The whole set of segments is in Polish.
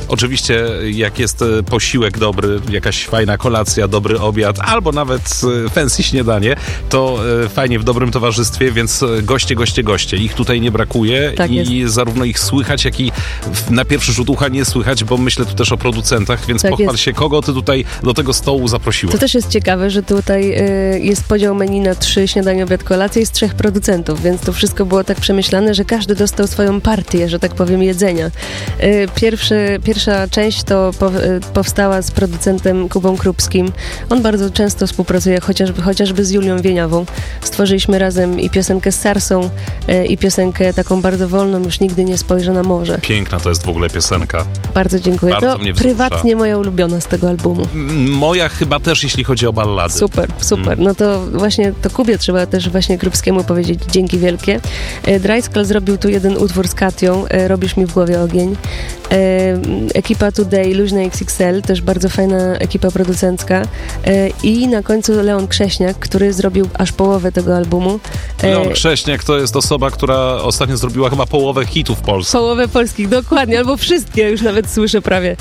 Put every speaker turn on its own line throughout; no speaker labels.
Oczywiście jak jest posiłek dobry, jakaś fajna kolacja, dobry obiad, albo nawet fancy śniadanie, to fajnie w dobrym towarzystwie, więc goście. Ich tutaj nie brakuje
Tak jest.
i zarówno ich słychać, jak i na pierwszy rzut ucha nie słychać, bo myślę tu też o producentach, więc
Tak
pochwal
jest.
się, kogo ty tutaj do tego stołu zaprosiłeś.
To też jest ciekawe, że tutaj jest podział menu na 3 śniadania, obiad, kolację i z 3 producentów, więc to wszystko było tak przemyślane, że każdy dostał swoją partię, że tak powiem, jedzenia. Pierwsza część to powstała z producentem Kubą Krupskim. On bardzo często współpracuje, chociażby z Julią Wieniawą. Stworzyliśmy razem i piosenkę z Sarsą, i piosenkę taką bardzo wolną, już nigdy nie spojrzę na morze.
Piękna to jest w ogóle piosenka.
Bardzo dziękuję.
Bardzo
To
mnie wzrusza.
prywatnie moja ulubiona z tego albumu.
Moja chyba też, jeśli chodzi o ballady.
Super. No to właśnie to Kubie trzeba też właśnie Krupskiemu powiedzieć dzięki wielkie. Dry-Skull zrobił tu jeden utwór z Katią, Robisz mi w głowie ogień. Ekipa Today, Luźna XXL, też bardzo fajna ekipa producencka. I na końcu Leon Krześniak, który zrobił aż połowę tego albumu.
Leon Krześniak to jest osoba, która ostatnio zrobiła chyba połowę hitów w Polsce.
Połowę polskich, dokładnie, albo wszystkie, już nawet słyszę prawie.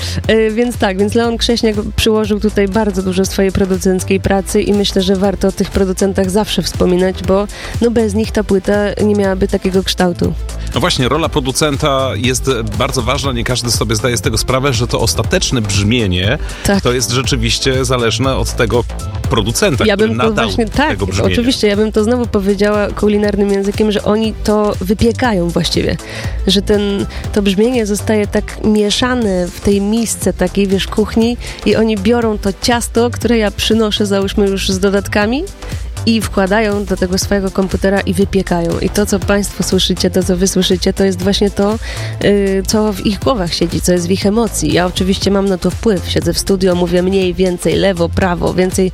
Więc Leon Krześniak przyłożył tutaj bardzo dużo swojej producenckiej pracy i myślę, że warto o tych producentach zawsze wspominać, bo bez nich ta płyta nie miałaby takiego kształtu.
No właśnie, rola producenta jest bardzo ważna, nie każdy sobie zdaje z tego sprawę, że to ostateczne brzmienie to jest rzeczywiście zależne od tego producenta, który nadał tego brzmienia.
Oczywiście, ja bym to znowu powiedziała kulinarnym językiem, że oni to wypiekają właściwie, że to brzmienie zostaje tak mieszane w tej misce takiej, kuchni i oni biorą to ciasto, które ja przynoszę, załóżmy już z dodatkami, i wkładają do tego swojego komputera i wypiekają. I to, co państwo słyszycie, to, co wy słyszycie, to jest właśnie to, co w ich głowach siedzi, co jest w ich emocji. Ja oczywiście mam na to wpływ. Siedzę w studio, mówię mniej, więcej, lewo, prawo, więcej,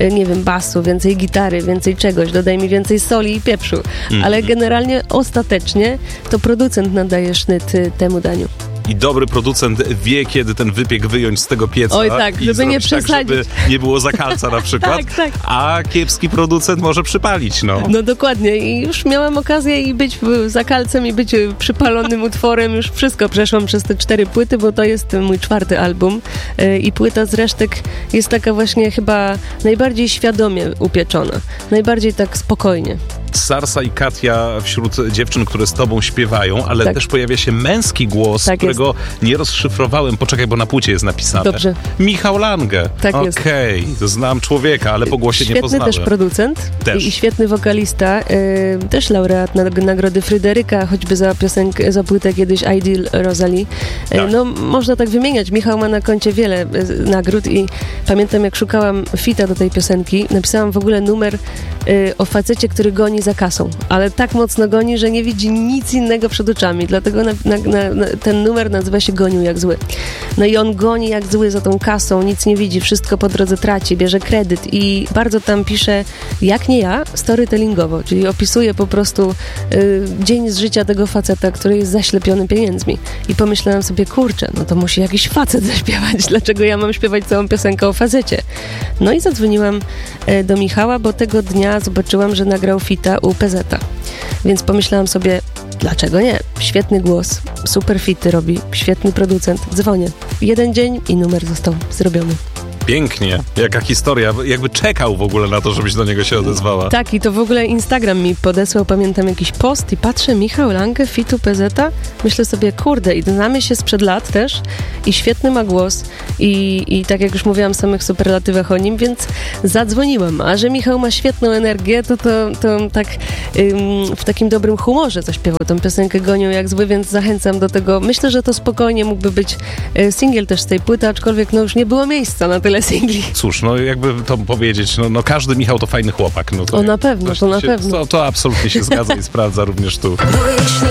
basu, więcej gitary, więcej czegoś, dodaj mi więcej soli i pieprzu. Ale generalnie, ostatecznie, to producent nadaje sznyt temu daniu.
I dobry producent wie, kiedy ten wypiek wyjąć z tego pieca.
Oj tak, żeby nie przesadzić.
Tak, żeby nie było zakalca na przykład.
Tak.
A kiepski producent może przypalić,
No dokładnie. I już miałam okazję i być zakalcem, i być przypalonym utworem. Już wszystko przeszłam przez te 4 płyty, bo to jest mój 4. album. I płyta z resztek jest taka właśnie chyba najbardziej świadomie upieczona. Najbardziej tak spokojnie.
Sarsa i Katia wśród dziewczyn, które z tobą śpiewają, ale też pojawia się męski głos, którego nie rozszyfrowałem. Poczekaj, bo na płycie jest napisane.
Dobrze.
Michał Lange.
Tak jest.
Okej, znam człowieka, ale po głosie nie poznałem.
Świetny też producent i świetny wokalista. Też laureat nagrody Fryderyka, choćby za płytę kiedyś Ideal Rosalie. Można tak wymieniać. Michał ma na koncie wiele nagród i pamiętam, jak szukałam fita do tej piosenki, napisałam w ogóle numer o facecie, który goni za kasą, ale tak mocno goni, że nie widzi nic innego przed oczami, dlatego ten numer nazywa się Gonił jak zły. No i on goni jak zły za tą kasą, nic nie widzi, wszystko po drodze traci, bierze kredyt i bardzo tam pisze, jak nie ja, storytellingowo, czyli opisuje po prostu dzień z życia tego faceta, który jest zaślepiony pieniędzmi. I pomyślałam sobie, kurczę, no to musi jakiś facet zaśpiewać, dlaczego ja mam śpiewać całą piosenkę o facecie? No i zadzwoniłam do Michała, bo tego dnia zobaczyłam, że nagrał fita u PZ-a. Więc pomyślałam sobie, dlaczego nie? Świetny głos, super fity robi, świetny producent. Dzwonię. 1 dzień i numer został zrobiony.
Pięknie. Jaka historia. Jakby czekał w ogóle na to, żebyś do niego się odezwała.
Tak, i to w ogóle Instagram mi podesłał, pamiętam, jakiś post i patrzę, Michał Lange, fitu PZ-a. Myślę sobie, kurde, i znamy się sprzed lat też i świetny ma głos i tak jak już mówiłam, samych superlatywach o nim, więc zadzwoniłam. A że Michał ma świetną energię, to tak w takim dobrym humorze zaśpiewał tą piosenkę Gonią jak zły, więc zachęcam do tego. Myślę, że to spokojnie mógłby być singiel też z tej płyty, aczkolwiek już nie było miejsca na tyle singli.
Cóż, jakby to powiedzieć, każdy Michał to fajny chłopak.
Na pewno, to na pewno.
To absolutnie się zgadza i sprawdza również tu.
Bo jeśli